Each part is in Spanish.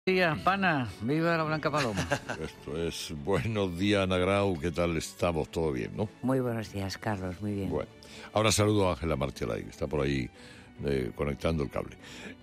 Días, pana, viva la Blanca Paloma. Esto es Buenos días, Ana Grau, ¿qué tal estamos? ¿Todo bien, no? Muy buenos días, Carlos, muy bien. Bueno, ahora saludo a Ángela Marchelay, que está por ahí conectando el cable.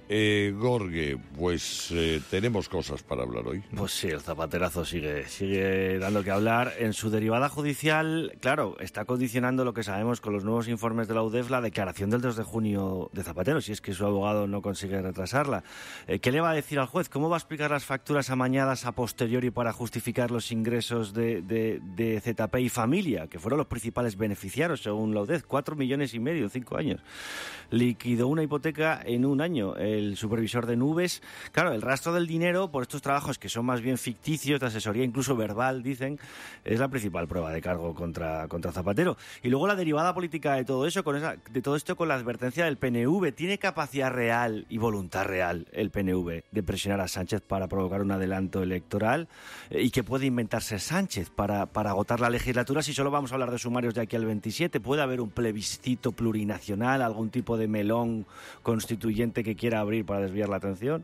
Gorge, pues tenemos cosas para hablar hoy, ¿no? Pues sí, el zapaterazo sigue dando que hablar. En su derivada judicial, claro, está condicionando lo que sabemos con los nuevos informes de la UDEF, la declaración del 2 de junio de Zapatero, si es que su abogado no consigue retrasarla. ¿Qué le va a decir al juez? ¿Cómo va a explicar las facturas amañadas a posteriori para justificar los ingresos de ZP y familia, que fueron los principales beneficiarios, según la UDEF? 4,5 millones en 5 años. Liquidó una hipoteca en un año. El supervisor de nubes, claro, el rastro del dinero por estos trabajos que son más bien ficticios, de asesoría incluso verbal, dicen, es la principal prueba de cargo contra Zapatero. Y luego la derivada política de todo eso, con la advertencia del PNV. ¿Tiene capacidad real y voluntad real el PNV de presionar a Sánchez para provocar un adelanto electoral? ¿Y qué puede inventarse Sánchez para agotar la legislatura si solo vamos a hablar de sumarios de aquí al 27? ¿Puede haber un plebiscito plurinacional, algún tipo de melón constituyente que quiera abrir para desviar la atención?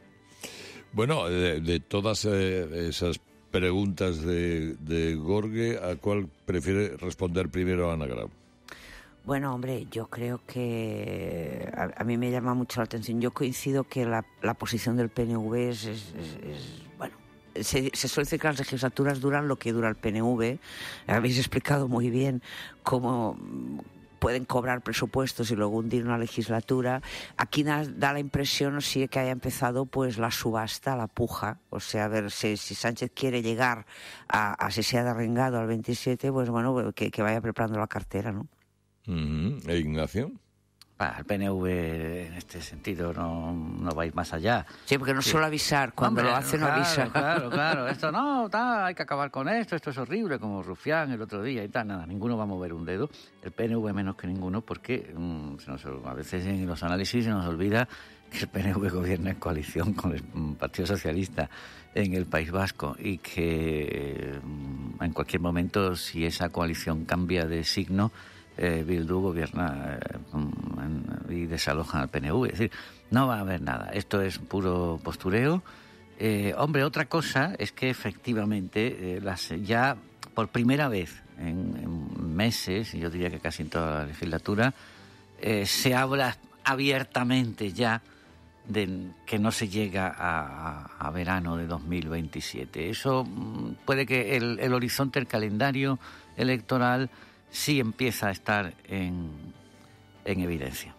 Bueno, de todas esas preguntas de Gorge, ¿a cuál prefiere responder primero Ana Grau? Bueno, hombre, yo creo que a mí me llama mucho la atención. Yo coincido que la posición del PNV es bueno, se suele decir que las legislaturas duran lo que dura el PNV. Habéis explicado muy bien cómo pueden cobrar presupuestos y luego hundir una legislatura. Aquí da la impresión, sí, que haya empezado pues la subasta, la puja. O sea, a ver si Sánchez quiere llegar a si se ha derrengado al 27, pues bueno, que vaya preparando la cartera, ¿no? ¿E Ignacio? El PNV en este sentido no va a ir más allá. Sí, porque no suele avisar, cuando lo hace no avisa. Claro, esto hay que acabar con esto es horrible, como Rufián el otro día y tal, nada, ninguno va a mover un dedo, el PNV menos que ninguno, porque a veces en los análisis se nos olvida que el PNV gobierna en coalición con el Partido Socialista en el País Vasco y que en cualquier momento, si esa coalición cambia de signo, Bildu gobierna y desalojan al PNV. Es decir, no va a haber nada. Esto es puro postureo. Hombre, otra cosa es que efectivamente ya por primera vez en meses, y yo diría que casi en toda la legislatura, se habla abiertamente ya de que no se llega a verano de 2027. Eso puede que el horizonte, el calendario electoral sí empieza a estar en evidencia.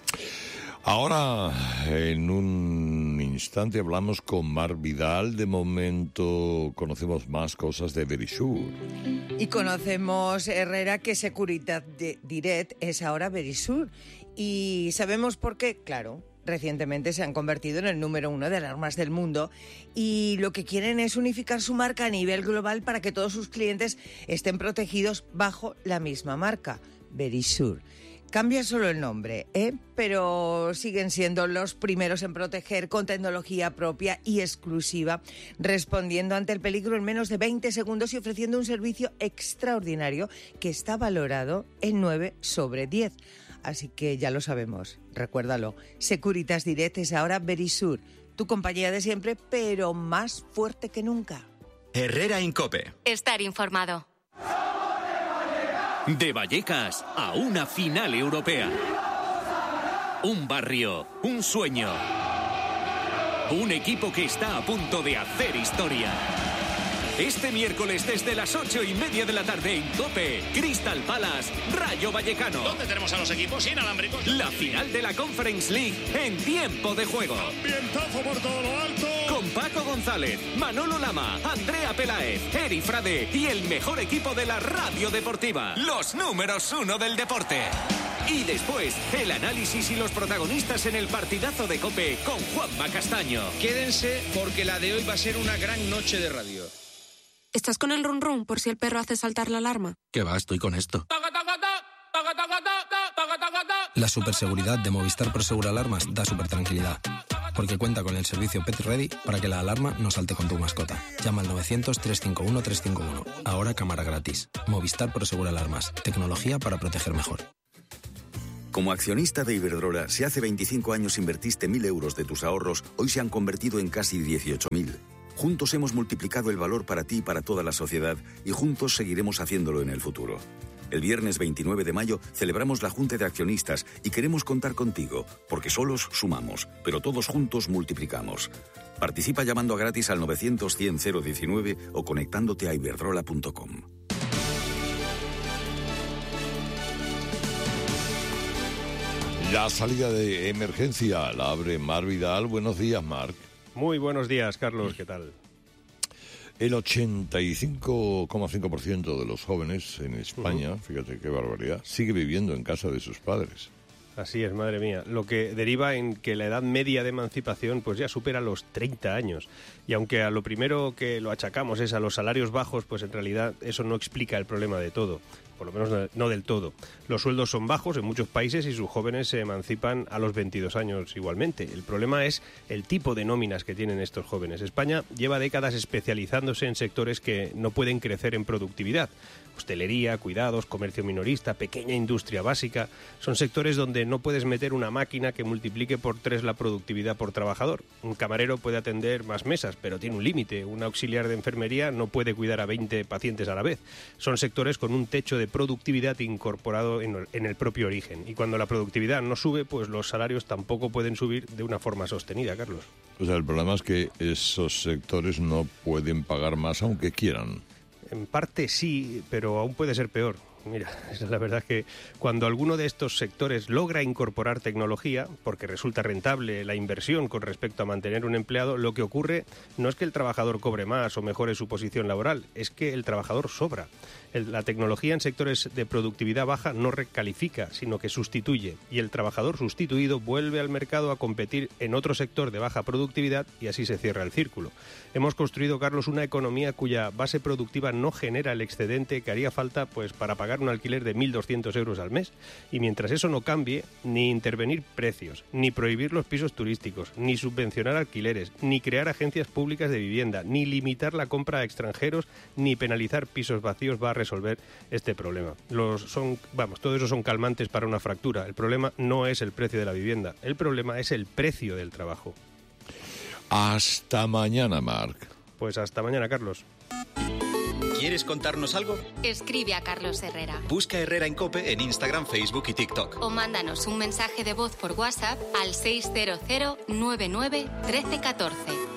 Ahora, en un instante, hablamos con Mar Vidal. De momento, conocemos más cosas de Verisur. Y conocemos, Herrera, que Securitas Direct es ahora Verisur. Y sabemos por qué, claro. Recientemente se han convertido en el número 1 de alarmas del mundo y lo que quieren es unificar su marca a nivel global para que todos sus clientes estén protegidos bajo la misma marca, Verisur. Cambia solo el nombre, pero siguen siendo los primeros en proteger con tecnología propia y exclusiva, respondiendo ante el peligro en menos de 20 segundos y ofreciendo un servicio extraordinario que está valorado en 9 sobre 10. Así que ya lo sabemos, recuérdalo. Securitas Direct es ahora Verisur, tu compañía de siempre, pero más fuerte que nunca. Herrera Incope. Estar informado. De Vallecas a una final europea. Un barrio, un sueño. Un equipo que está a punto de hacer historia. Este miércoles desde las 8:30 de la tarde en COPE, Crystal Palace, Rayo Vallecano. ¿Dónde tenemos a los equipos inalámbricos? La final de la Conference League en tiempo de juego. Ambientazo por todo lo alto. Con Paco González, Manolo Lama, Andrea Peláez, Eri Frade y el mejor equipo de la radio deportiva. Los números 1 del deporte. Y después, el análisis y los protagonistas en el partidazo de COPE con Juanma Castaño. Quédense porque la de hoy va a ser una gran noche de radio. ¿Estás con el run run por si el perro hace saltar la alarma? ¿Qué va? Estoy con esto. La superseguridad de Movistar Prosegur Alarmas da supertranquilidad, porque cuenta con el servicio Pet Ready para que la alarma no salte con tu mascota. Llama al 900-351-351. Ahora cámara gratis. Movistar Prosegur Alarmas. Tecnología para proteger mejor. Como accionista de Iberdrola, si hace 25 años invertiste 1.000 euros de tus ahorros, hoy se han convertido en casi 18.000. Juntos hemos multiplicado el valor para ti y para toda la sociedad y juntos seguiremos haciéndolo en el futuro. El viernes 29 de mayo celebramos la Junta de Accionistas y queremos contar contigo, porque solos sumamos, pero todos juntos multiplicamos. Participa llamando gratis al 900-100-019 o conectándote a iberdrola.com. La salida de emergencia la abre Marc Vidal. Buenos días, Marc. Muy buenos días, Carlos. ¿Qué tal? El 85,5% de los jóvenes en España, fíjate qué barbaridad, sigue viviendo en casa de sus padres. Así es, madre mía. Lo que deriva en que la edad media de emancipación pues ya supera los 30 años. Y aunque a lo primero que lo achacamos es a los salarios bajos, pues en realidad eso no explica el problema de todo. Por lo menos no del todo. Los sueldos son bajos en muchos países y sus jóvenes se emancipan a los 22 años igualmente. El problema es el tipo de nóminas que tienen estos jóvenes. España lleva décadas especializándose en sectores que no pueden crecer en productividad. Hostelería, cuidados, comercio minorista, pequeña industria básica. Son sectores donde no puedes meter una máquina que multiplique por 3 la productividad por trabajador. Un camarero puede atender más mesas, pero tiene un límite. Un auxiliar de enfermería no puede cuidar a 20 pacientes a la vez. Son sectores con un techo de productividad incorporado en el propio origen. Y cuando la productividad no sube, pues los salarios tampoco pueden subir de una forma sostenida, Carlos. O sea, el problema es que esos sectores no pueden pagar más aunque quieran. En parte sí, pero aún puede ser peor. Mira, la verdad es que cuando alguno de estos sectores logra incorporar tecnología, porque resulta rentable la inversión con respecto a mantener un empleado, lo que ocurre no es que el trabajador cobre más o mejore su posición laboral, es que el trabajador sobra. La tecnología en sectores de productividad baja no recalifica, sino que sustituye, y el trabajador sustituido vuelve al mercado a competir en otro sector de baja productividad y así se cierra el círculo. Hemos construido, Carlos, una economía cuya base productiva no genera el excedente que haría falta pues para pagar un alquiler de 1.200 euros al mes. Y mientras eso no cambie, ni intervenir precios, ni prohibir los pisos turísticos, ni subvencionar alquileres, ni crear agencias públicas de vivienda, ni limitar la compra a extranjeros, ni penalizar pisos vacíos va a resolver este problema. Todo eso son calmantes para una fractura. El problema no es el precio de la vivienda, el problema es el precio del trabajo. Hasta mañana, Marc. Pues hasta mañana, Carlos. ¿Quieres contarnos algo? Escribe a Carlos Herrera. Busca Herrera en COPE en Instagram, Facebook y TikTok. O mándanos un mensaje de voz por WhatsApp al 600 99 13 14.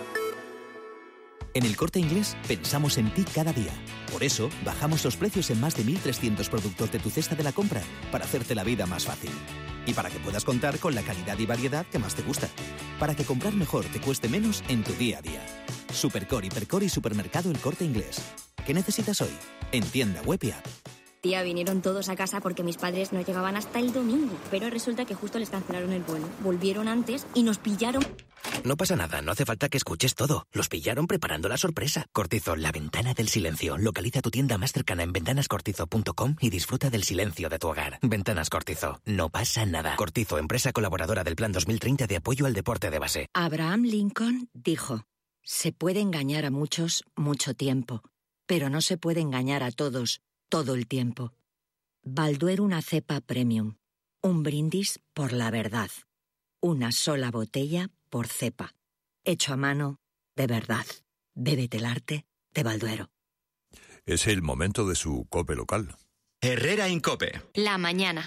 En El Corte Inglés pensamos en ti cada día. Por eso, bajamos los precios en más de 1.300 productos de tu cesta de la compra para hacerte la vida más fácil. Y para que puedas contar con la calidad y variedad que más te gusta. Para que comprar mejor te cueste menos en tu día a día. Supercor, Hipercor y Supermercado El Corte Inglés. ¿Qué necesitas hoy? En tienda web y app. Tía, vinieron todos a casa porque mis padres no llegaban hasta el domingo. Pero resulta que justo les cancelaron el vuelo. Volvieron antes y nos pillaron... No pasa nada, no hace falta que escuches todo. Los pillaron preparando la sorpresa. Cortizo, la ventana del silencio. Localiza tu tienda más cercana en ventanascortizo.com y disfruta del silencio de tu hogar. Ventanas Cortizo, no pasa nada. Cortizo, empresa colaboradora del Plan 2030 de apoyo al deporte de base. Abraham Lincoln dijo: se puede engañar a muchos mucho tiempo, pero no se puede engañar a todos todo el tiempo. Balduero, una cepa premium. Un brindis por la verdad. Una sola botella por cepa. Hecho a mano, de verdad. Bébete el arte de Balduero. Es el momento de su COPE local. Herrera en COPE. La mañana.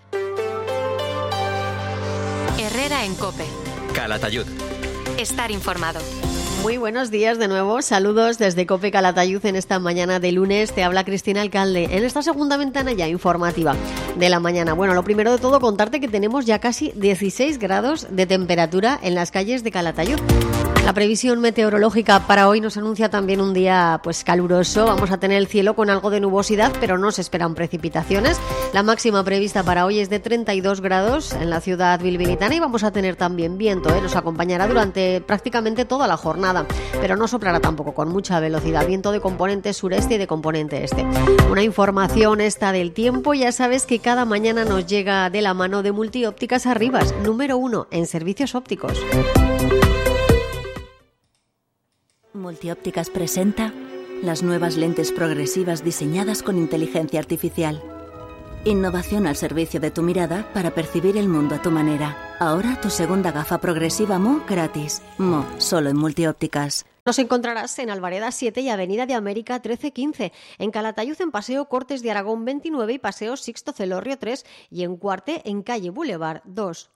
Herrera en COPE. Calatayud. Estar informado. Muy buenos días de nuevo, saludos desde COPE Calatayud en esta mañana de lunes. Te habla Cristina Alcalde en esta segunda ventana ya informativa de la mañana. Bueno, lo primero de todo, contarte que tenemos ya casi 16 grados de temperatura en las calles de Calatayud. La previsión meteorológica para hoy nos anuncia también un día pues caluroso. Vamos a tener el cielo con algo de nubosidad, pero no se esperan precipitaciones. La máxima prevista para hoy es de 32 grados en la ciudad bilbilitana y vamos a tener también viento. Nos acompañará durante prácticamente toda la jornada, pero no soplará tampoco con mucha velocidad. Viento de componente sureste y de componente este. Una información esta del tiempo. Ya sabes que cada mañana nos llega de la mano de Multiópticas Arribas, número 1 en servicios ópticos. Multiópticas presenta las nuevas lentes progresivas diseñadas con inteligencia artificial. Innovación al servicio de tu mirada para percibir el mundo a tu manera. Ahora tu segunda gafa progresiva Mo gratis. Mo, solo en Multiópticas. Nos encontrarás en Alvareda 7 y Avenida de América 13-15, en Calatayud en Paseo Cortes de Aragón 29 y Paseo Sixto Celorrio 3 y en Cuarte en Calle Boulevard 2.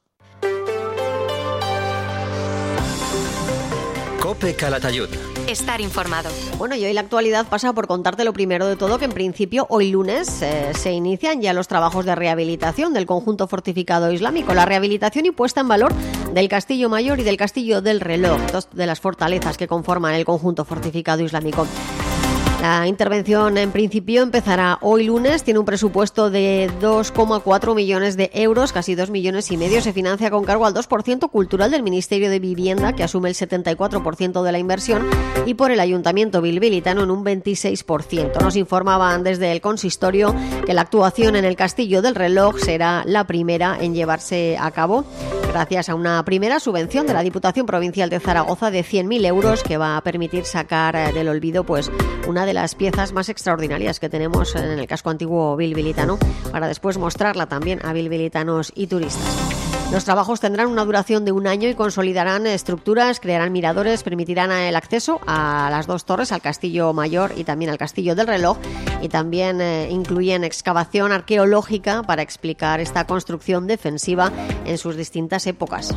COPE Calatayud. Estar informado. Bueno, y hoy la actualidad pasa por contarte lo primero de todo, que en principio hoy lunes se inician ya los trabajos de rehabilitación del conjunto fortificado islámico, la rehabilitación y puesta en valor del Castillo Mayor y del Castillo del Reloj, dos de las fortalezas que conforman el conjunto fortificado islámico. La intervención en principio empezará hoy lunes, tiene un presupuesto de 2,4 millones de euros, casi 2,5 millones, se financia con cargo al 2% cultural del Ministerio de Vivienda, que asume el 74% de la inversión, y por el Ayuntamiento bilbilitano en un 26%. Nos informaban desde el consistorio que la actuación en el Castillo del Reloj será la primera en llevarse a cabo, gracias a una primera subvención de la Diputación Provincial de Zaragoza de 100.000 euros, que va a permitir sacar del olvido pues una de las piezas más extraordinarias que tenemos en el casco antiguo bilbilitano, para después mostrarla también a bilbilitanos y turistas. Los trabajos tendrán una duración de 1 año y consolidarán estructuras, crearán miradores, permitirán el acceso a las 2 torres, al Castillo Mayor y también al Castillo del Reloj, y también incluyen excavación arqueológica para explicar esta construcción defensiva en sus distintas épocas.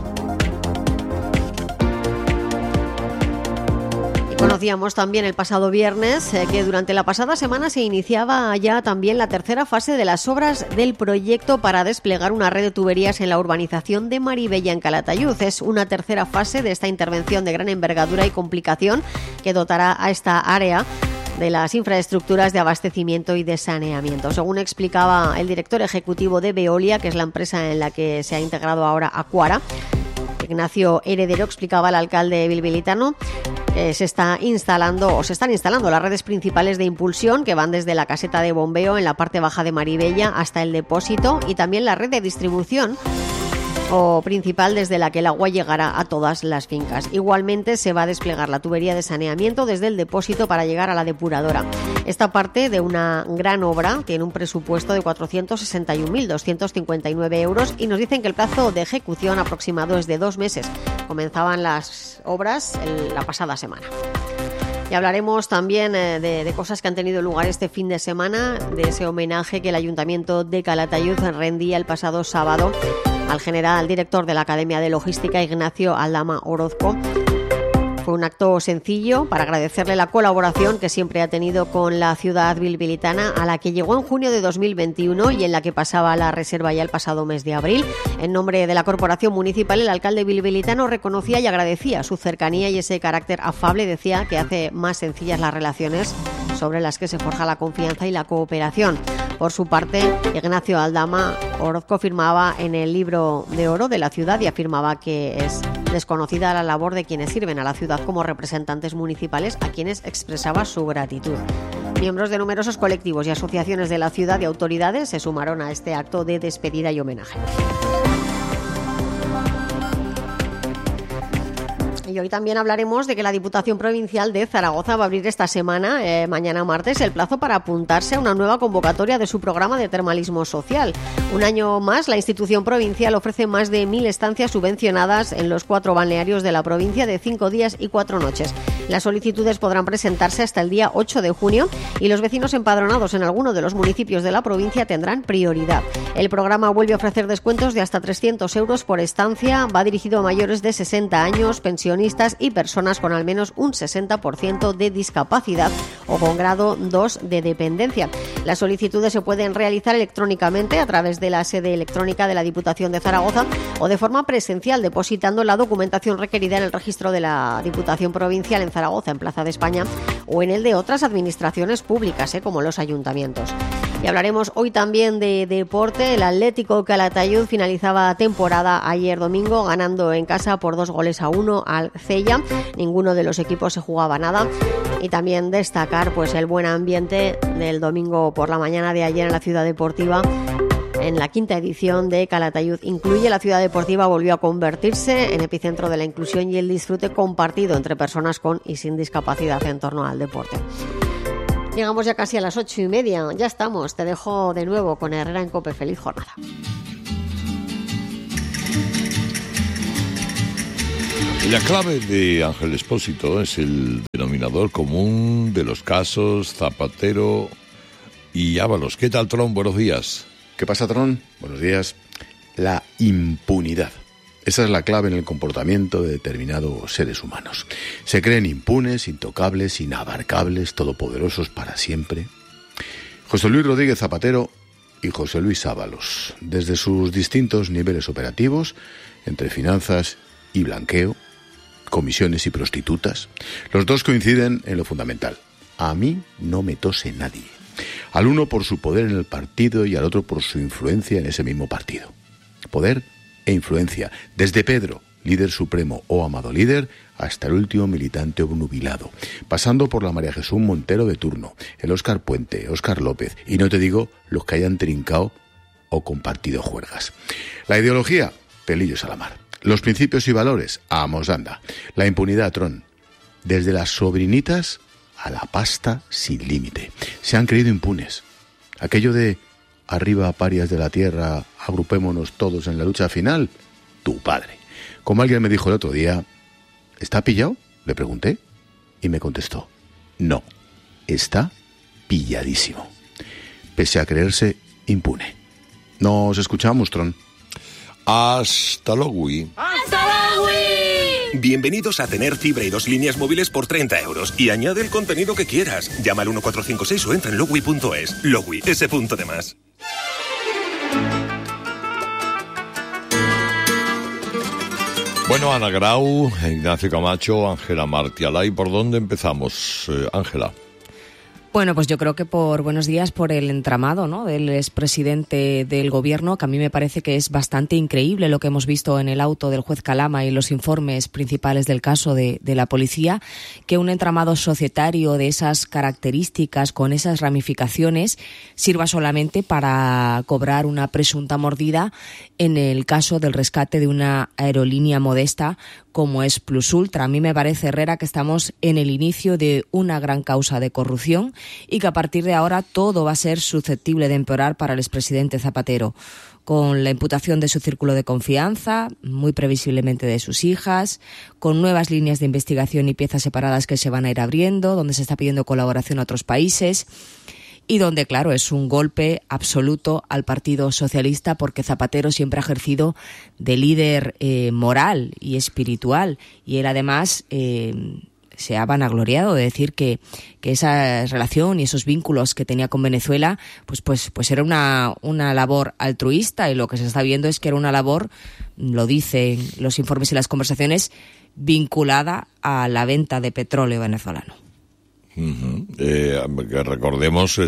Conocíamos también el pasado viernes que durante la pasada semana se iniciaba ya también la tercera fase de las obras del proyecto para desplegar una red de tuberías en la urbanización de Maribella en Calatayud. Es una tercera fase de esta intervención de gran envergadura y complicación que dotará a esta área de las infraestructuras de abastecimiento y de saneamiento. Según explicaba el director ejecutivo de Veolia, que es la empresa en la que se ha integrado ahora Aquara, Ignacio Heredero, explicaba al alcalde bilbilitano que se están instalando las redes principales de impulsión que van desde la caseta de bombeo en la parte baja de Maribella hasta el depósito, y también la red de distribución o principal desde la que el agua llegará a todas las fincas. Igualmente se va a desplegar la tubería de saneamiento desde el depósito para llegar a la depuradora. Esta parte de una gran obra tiene un presupuesto de 461.259 euros y nos dicen que el plazo de ejecución aproximado es de 2 meses. Comenzaban las obras la pasada semana. Y hablaremos también de cosas que han tenido lugar este fin de semana, de ese homenaje que el Ayuntamiento de Calatayud rendía el pasado sábado al general director de la Academia de Logística, Ignacio Aldama Orozco. Fue un acto sencillo para agradecerle la colaboración que siempre ha tenido con la ciudad bilbilitana, a la que llegó en junio de 2021 y en la que pasaba la reserva ya el pasado mes de abril. En nombre de la Corporación Municipal, el alcalde bilbilitano reconocía y agradecía su cercanía y ese carácter afable. Decía que hace más sencillas las relaciones sobre las que se forja la confianza y la cooperación. Por su parte, Ignacio Aldama Orozco firmaba en el libro de oro de la ciudad y afirmaba que es desconocida la labor de quienes sirven a la ciudad como representantes municipales, a quienes expresaba su gratitud. Miembros de numerosos colectivos y asociaciones de la ciudad y autoridades se sumaron a este acto de despedida y homenaje. Y hoy también hablaremos de que la Diputación Provincial de Zaragoza va a abrir esta semana, mañana martes, el plazo para apuntarse a una nueva convocatoria de su programa de termalismo social. Un año más, la institución provincial ofrece más de 1.000 estancias subvencionadas en los 4 balnearios de la provincia de 5 días y 4 noches. Las solicitudes podrán presentarse hasta el día 8 de junio y los vecinos empadronados en alguno de los municipios de la provincia tendrán prioridad. El programa vuelve a ofrecer descuentos de hasta 300 euros por estancia, va dirigido a mayores de 60 años, pensionistas y personas con al menos un 60% de discapacidad o con grado 2 de dependencia. Las solicitudes se pueden realizar electrónicamente a través de la sede electrónica de la Diputación de Zaragoza o de forma presencial, depositando la documentación requerida en el registro de la Diputación Provincial en Zaragoza, en Plaza de España, o en el de otras administraciones públicas, como los ayuntamientos. Y hablaremos hoy también de deporte. El Atlético Calatayud finalizaba temporada ayer domingo ganando en casa por 2-1 al Cella. Ninguno de los equipos se jugaba nada. Y también destacar pues el buen ambiente del domingo por la mañana de ayer en la Ciudad Deportiva. En la 5ª edición de Calatayud Incluye, la Ciudad Deportiva volvió a convertirse en epicentro de la inclusión y el disfrute compartido entre personas con y sin discapacidad en torno al deporte. Llegamos ya casi a las 8:30. Ya estamos. Te dejo de nuevo con Herrera en COPE. Feliz jornada. La clave de Ángel Expósito es el denominador común de los casos Zapatero y Ábalos. ¿Qué tal, Tron? Buenos días. ¿Qué pasa, Tron? Buenos días. La impunidad. Esa es la clave en el comportamiento de determinados seres humanos. Se creen impunes, intocables, inabarcables, todopoderosos para siempre. José Luis Rodríguez Zapatero y José Luis Ábalos, desde sus distintos niveles operativos, entre finanzas y blanqueo, comisiones y prostitutas, los dos coinciden en lo fundamental. A mí no me tose nadie. Al uno por su poder en el partido y al otro por su influencia en ese mismo partido. Poder e influencia, desde Pedro, líder supremo o amado líder, hasta el último militante obnubilado, pasando por la María Jesús Montero de turno, el Óscar Puente, Óscar López, y no te digo los que hayan trincado o compartido juergas. La ideología, pelillos a la mar. Los principios y valores, amos anda. La impunidad, Tron. Desde las sobrinitas a la pasta sin límite. Se han creído impunes. Aquello de arriba parias de la tierra, agrupémonos todos en la lucha final. Tu padre. Como alguien me dijo el otro día, ¿está pillado? Le pregunté y me contestó, no, está pilladísimo. Pese a creerse impune. Nos escuchamos, Tron. Hasta luego. ¡Hasta luego! Bienvenidos a tener fibra y 2 líneas móviles por 30 euros. Y añade el contenido que quieras. Llama al 1456 o entra en logui.es. Logui, ese punto de más. Bueno, Ana Grau, Ignacio Camacho, Ángela Martialay, ¿por dónde empezamos, Ángela? Bueno, pues yo creo que buenos días, por el entramado, ¿no?, del expresidente del Gobierno, que a mí me parece que es bastante increíble lo que hemos visto en el auto del juez Calama y los informes principales del caso de la policía, que un entramado societario de esas características, con esas ramificaciones, sirva solamente para cobrar una presunta mordida en el caso del rescate de una aerolínea modesta como es Plus Ultra. A mí me parece, Herrera, que estamos en el inicio de una gran causa de corrupción y que a partir de ahora todo va a ser susceptible de empeorar para el expresidente Zapatero, con la imputación de su círculo de confianza, muy previsiblemente de sus hijas, con nuevas líneas de investigación y piezas separadas que se van a ir abriendo, donde se está pidiendo colaboración a otros países y donde, claro, es un golpe absoluto al Partido Socialista, porque Zapatero siempre ha ejercido de líder moral y espiritual, y él además se ha vanagloriado de decir que esa relación y esos vínculos que tenía con Venezuela pues era una labor altruista, y lo que se está viendo es que era una labor, lo dicen los informes y las conversaciones, vinculada a la venta de petróleo venezolano. Recordemos,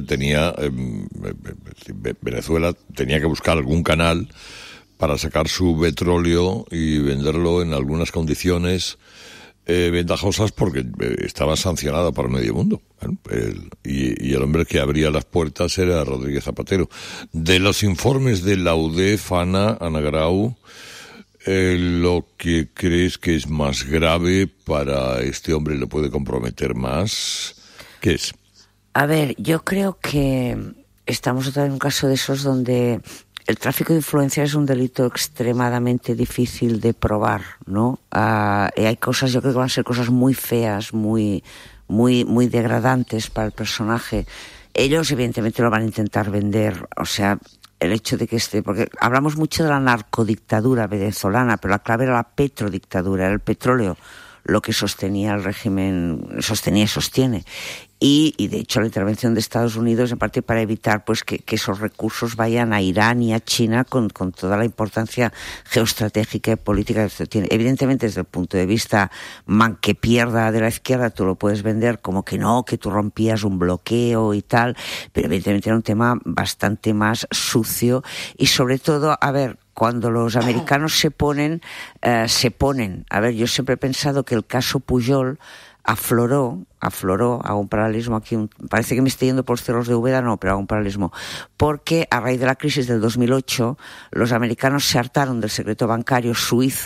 Venezuela tenía que buscar algún canal para sacar su petróleo y venderlo en algunas condiciones ventajosas, porque estaba sancionado por medio mundo. Y el hombre que abría las puertas era Rodríguez Zapatero. De los informes de la UDEF, Ana Grau, lo que crees que es más grave para este hombre, le puede comprometer más, ¿qué es? A ver, yo creo que estamos otra vez en un caso de esos donde el tráfico de influencia es un delito extremadamente difícil de probar, ¿no? Y hay cosas, yo creo que van a ser cosas muy feas, muy degradantes para el personaje. Ellos evidentemente lo van a intentar vender, o sea, el hecho de que porque hablamos mucho de la narcodictadura venezolana, pero la clave era la petrodictadura, era el petróleo lo que sostenía el régimen, sostenía y sostiene. Y de hecho la intervención de Estados Unidos en parte para evitar pues que esos recursos vayan a Irán y a China con toda la importancia geoestratégica y política que esto tiene. Evidentemente desde el punto de vista que pierda de la izquierda tú lo puedes vender como que no, que tú rompías un bloqueo y tal, pero evidentemente era un tema bastante más sucio y sobre todo, a ver, cuando los americanos se ponen, a ver, yo siempre he pensado que el caso Pujol afloró, hago un paralelismo aquí, parece que me estoy yendo por los cerros de Úbeda, no, pero hago un paralelismo, porque a raíz de la crisis del 2008 los americanos se hartaron del secreto bancario suizo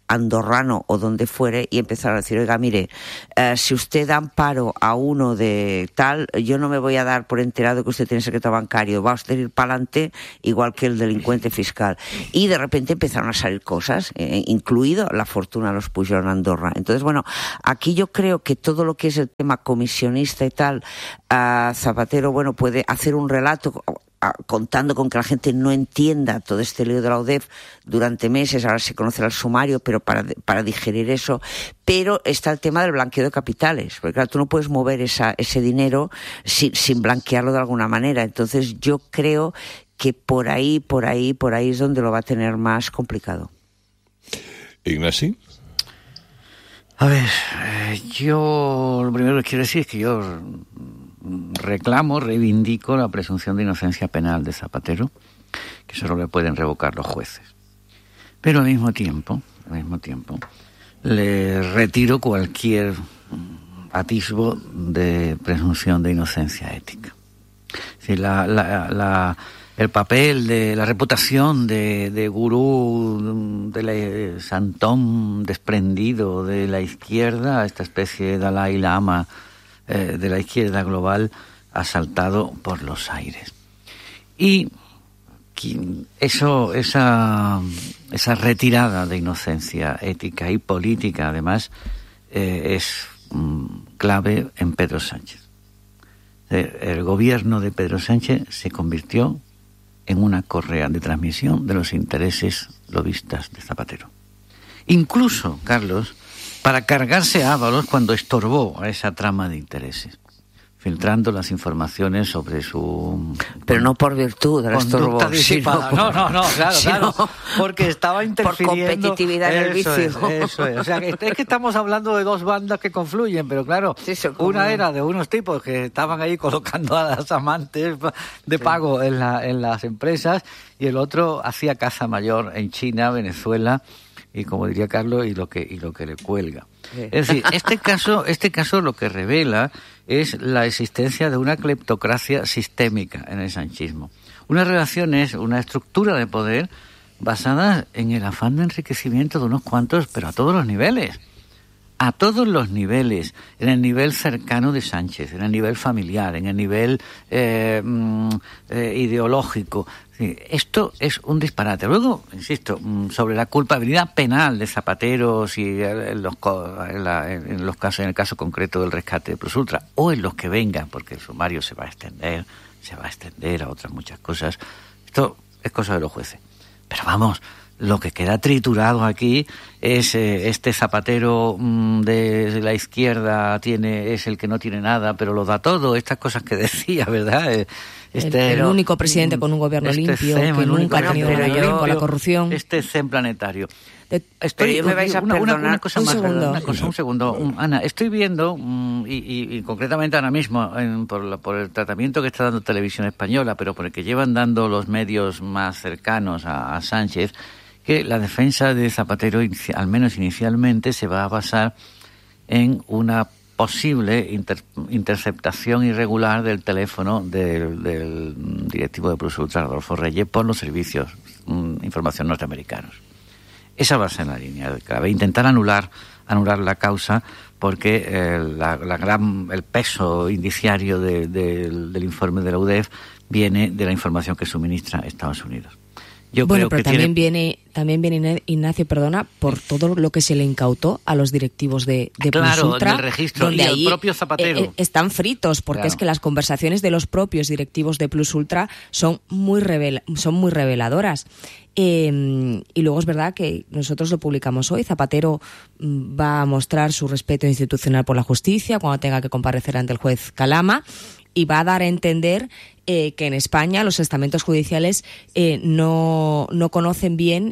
andorrano o donde fuere, y empezaron a decir, oiga, mire, si usted da amparo a uno de tal, yo no me voy a dar por enterado que usted tiene secreto bancario, va a usted ir para adelante igual que el delincuente fiscal. Y de repente empezaron a salir cosas, incluido la fortuna de los Pujol en Andorra. Entonces, bueno, aquí yo creo que todo lo que es el tema comisionista y tal, Zapatero, bueno, puede hacer un relato contando con que la gente no entienda todo este lío de la UDEF durante meses. Ahora se conocerá el sumario, pero para digerir eso. Pero está el tema del blanqueo de capitales, porque claro, tú no puedes mover ese dinero sin blanquearlo de alguna manera. Entonces yo creo que por ahí es donde lo va a tener más complicado. Ignasi. A ver, yo lo primero que quiero decir es que yo reivindico la presunción de inocencia penal de Zapatero, que solo le pueden revocar los jueces. Pero al mismo tiempo, le retiro cualquier atisbo de presunción de inocencia ética. Es decir, el papel de la reputación de gurú, de santón desprendido de la izquierda, esta especie de Dalai Lama de la izquierda global, ha saltado por los aires. Y esa retirada de inocencia ética y política, además, es clave en Pedro Sánchez. El gobierno de Pedro Sánchez se convirtió en una correa de transmisión de los intereses lobistas de Zapatero. Incluso, Carlos, para cargarse a Ábalos cuando estorbó a esa trama de intereses, filtrando las informaciones sobre su... Pero no por virtud de la estorbó, disipada. Sino... No, claro, porque estaba interfiriendo... Por competitividad en el vicio. Eso es. O sea, es que estamos hablando de dos bandas que confluyen, pero claro, una era de unos tipos que estaban ahí colocando a las amantes de pago en las empresas, y el otro hacía caza mayor en China, Venezuela, y como diría Carlos, y lo que le cuelga. Es decir, este caso lo que revela es la existencia de una cleptocracia sistémica en el sanchismo. Unas relaciones, una estructura de poder basada en el afán de enriquecimiento de unos cuantos, pero a todos los niveles. A todos los niveles, en el nivel cercano de Sánchez, en el nivel familiar, en el nivel ideológico. Sí, esto es un disparate. Luego, insisto, sobre la culpabilidad penal de Zapatero, si en el caso concreto del rescate de Plus Ultra, o en los que vengan, porque el sumario se va a extender a otras muchas cosas. Esto es cosa de los jueces. Pero vamos, lo que queda triturado aquí es este Zapatero de la izquierda es el que no tiene nada, pero lo da todo. Estas cosas que decía, ¿verdad? El único presidente con un gobierno limpio, que nunca ha tenido problema con la corrupción. Este zen planetario. Pero me vais a perdonar una cosa más. Un segundo. Ana, estoy viendo, y concretamente ahora mismo, por el tratamiento que está dando Televisión Española, pero por el que llevan dando los medios más cercanos a Sánchez, que la defensa de Zapatero, al menos inicialmente, se va a basar en una posible interceptación irregular del teléfono del directivo de Plus Ultra, Rodolfo Reyes, por los servicios información norteamericanos. Esa va a ser la línea clave. Intentar anular la causa, porque el peso indiciario del informe de la UDEF viene de la información que suministra Estados Unidos. Pero también viene Ignacio, por todo lo que se le incautó a los directivos de Plus Ultra, del registro, donde y ahí el propio Zapatero están fritos, porque es que las conversaciones de los propios directivos de Plus Ultra son muy reveladoras. Y luego es verdad que nosotros lo publicamos hoy. Zapatero va a mostrar su respeto institucional por la justicia cuando tenga que comparecer ante el juez Calama, y va a dar a entender que en España los estamentos judiciales no conocen bien